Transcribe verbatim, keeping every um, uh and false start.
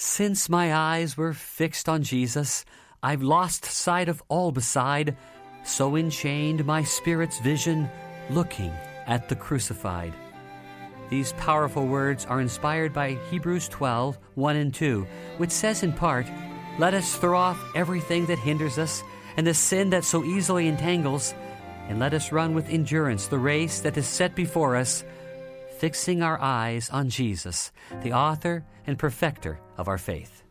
Since my eyes were fixed on Jesus, I've lost sight of all beside, so enchained my spirit's vision, looking at the crucified. These powerful words are inspired by Hebrews twelve, one and two, which says in part, "Let us throw off everything that hinders us, and the sin that so easily entangles, and let us run with endurance the race that is set before us, fixing our eyes on Jesus, the author and perfecter of our faith."